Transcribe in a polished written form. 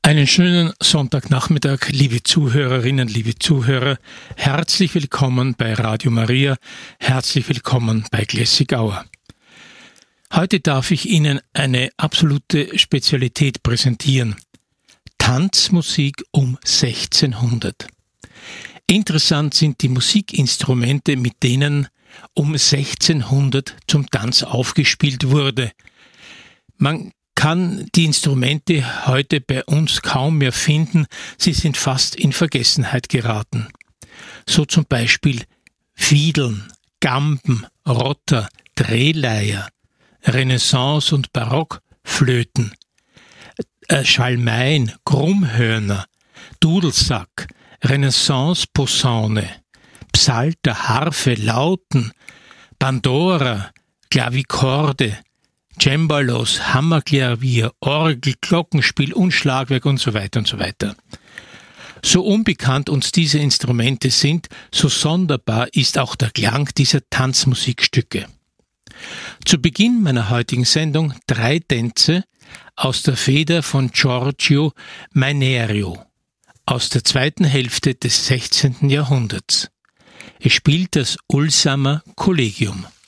Einen schönen Sonntagnachmittag, liebe Zuhörerinnen, liebe Zuhörer. Herzlich willkommen bei Radio Maria, herzlich willkommen bei Classic Hour. Heute darf ich Ihnen eine absolute Spezialität präsentieren. Tanzmusik um 1600. Interessant sind die Musikinstrumente, mit denen um 1600 zum Tanz aufgespielt wurde. Man kann die Instrumente heute bei uns kaum mehr finden, sie sind fast in Vergessenheit geraten. So zum Beispiel Fiedeln, Gamben, Rotter, Drehleier, Renaissance- und Barockflöten, Schalmeien, Krummhörner, Dudelsack, Renaissance-Posaune, Psalter, Harfe, Lauten, Pandora, Klavikorde, Cembalos, Hammerklavier, Orgel, Glockenspiel und Schlagwerk und so weiter und so weiter. So unbekannt uns diese Instrumente sind, so sonderbar ist auch der Klang dieser Tanzmusikstücke. Zu Beginn meiner heutigen Sendung 3 Tänze aus der Feder von Giorgio Mainerio aus der zweiten Hälfte des 16. Jahrhunderts. Es spielt das Ulsamer Collegium.